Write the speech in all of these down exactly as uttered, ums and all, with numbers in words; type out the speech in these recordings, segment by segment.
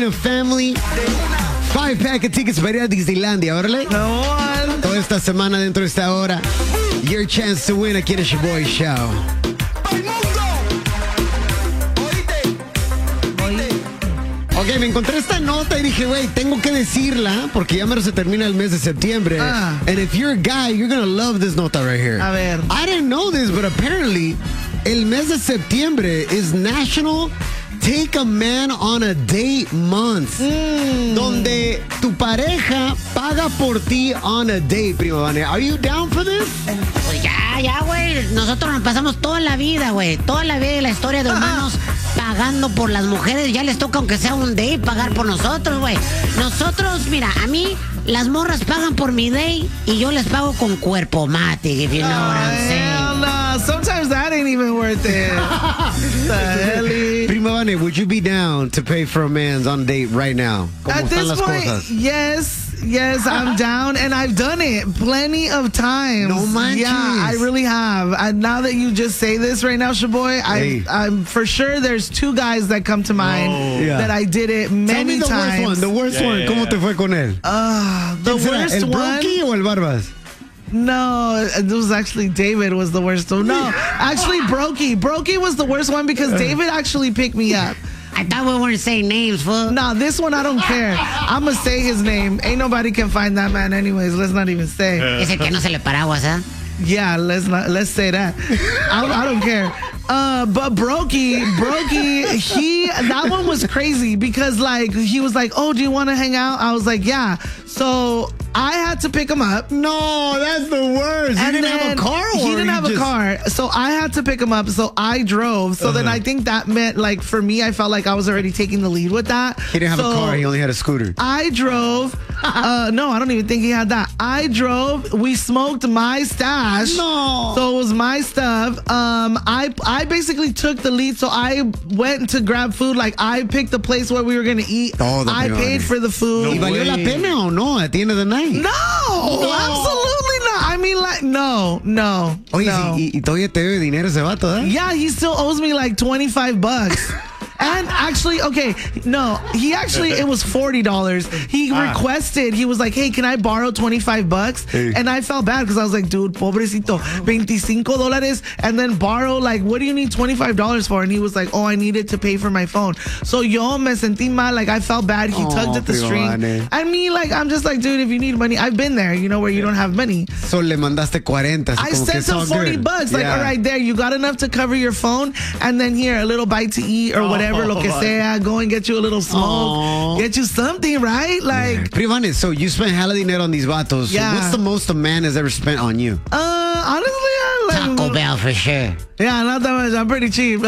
Family, five pack of tickets para ir a Disneylandia, órale. Toda esta semana dentro de esta hora, your chance to win aquí en el Shaboy Show. Ok, me encontré esta nota y dije, güey, tengo que decirla porque ya menos se termina el mes de septiembre. Ah. And if you're a guy, you're gonna love this nota right here. A ver. I didn't know this, but apparently, el mes de septiembre is National Take a Man on a Date Month. Mm. Donde tu pareja paga por ti on a date, prima Vane. Are you down for this? Pues ya, ya, güey. Nosotros nos pasamos toda la vida, güey. Toda la vida y la historia de humanos pagando por las mujeres. Ya les toca, aunque sea un date, pagar por nosotros, güey. Nosotros, mira, a mí las morras pagan por mi date y yo les pago con cuerpo matic, if you know what I'm saying. Hell no. Sometimes that ain't even worth it. The hell? Prima Vane, would you be down to pay for a man's on a date right now? ¿Cómo At están this las point, cosas? yes. Yes, I'm down, and I've done it plenty of times. No manches. Yeah, I really have. And now that you just say this right now, Shaboy, Hey. I, I'm for sure there's two guys that come to mind Oh. Yeah. that I did it Tell me many the times. worst one, the worst Yeah, one. yeah, ¿Cómo yeah. te fue con él? Uh, the ¿Quién será, worst el one. Brokey o el Barbas? No, it was actually David was the worst one. No, actually Brokey. Brokey was the worst one because David actually picked me up. I thought we weren't saying names, fool. No, this one I don't care. I'm gonna say his name. Ain't nobody can find that man anyways. Let's not even say. Es el que no se le paraguas, ¿eh? Yeah, let's not let's say that. I, I don't care. Uh, but Brokey, Brokey, he that one was crazy because like he was like, "Oh, do you want to hang out?" I was like, "Yeah." So I had to pick him up. No, that's the worst. You And didn't have then a car? He or didn't you have a just- car. So I had to pick him up. So I drove. So then Uh-huh. I think that meant, like, for me, I felt like I was already taking the lead with that. He didn't have So a car. He only had a scooter. I drove. Uh, no, I don't even think he had that. I drove. We smoked my stash. No. So it was my stuff. Um, I I basically took the lead. So I went to grab food. Like, I picked the place where we were gonna eat. Todo, I prima, paid vale. for the food. ¿Y valió la way. pena o no at the end of the night? No, absolutely not. I mean, like, no, no, Oye, no. y, y todavía te debe dinero ese vato, ¿eh? Yeah, he still owes me like twenty-five bucks. And actually, okay, no, he actually, it was forty dollars. He Ah. requested, he was like, hey, can I borrow twenty-five bucks? Hey. And I felt bad because I was like, dude, pobrecito, veinticinco dólares, and then borrow, like, what do you need twenty-five dollars for? And he was like, oh, I need it to pay for my phone. So yo me sentí mal, like, I felt bad. He Oh, tugged at the primo, string. vale. I mean, like, I'm just like, dude, if you need money, I've been there, you know, where you don't have money. So le mandaste cuarenta. así I como que sent it's him all forty good. bucks. Like, Yeah. all right, there, you got enough to cover your phone, and then here, a little bite to eat or whatever, lo que Oh. sea. Go and get you a little smoke, Aw. get you something, right? Like, Privane, so you spent hella dinero on these vatos. So Yeah. what's the most a man has ever spent on you? uh, honestly, I like, Taco Bell for sure. yeah, not that much. I'm pretty cheap.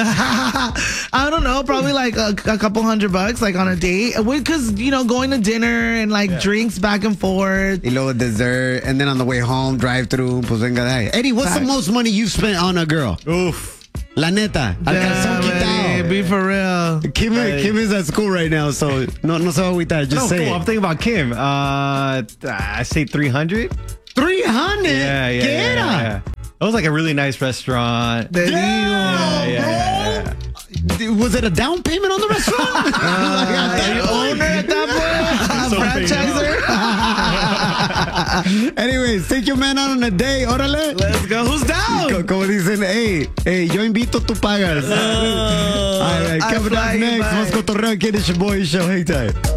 I don't know, probably like a, a couple hundred bucks, like on a date, because you know, going to dinner and like drinks back and forth. Y luego dessert, and then on the way home, drive through, pues venga de ahí. Eddie, what's the Facts. most money you've spent on a girl? Oof. La neta, al calzón Yeah, quitado. be for real. Kim, Kim is at school right now, so no, no se va a agüitar. Just No, say cool. I'm it. thinking about Kim. Uh, I say three hundred. three hundred? Yeah, yeah, ¿Qué yeah, era? yeah. That was like a really nice restaurant. Te digo. Yeah, yeah, yeah, yeah. Was it a down payment on the restaurant? Like, I The thought- owner at that point, So franchiser. Anyways, take your man out on a day, órale. Let's go. Who's down? Co- Como dicen, hey, hey, yo invito, tú pagas. All right, I coming fly up you next, by. más cotorreo aquí en el Shaboy Show. Hang tight.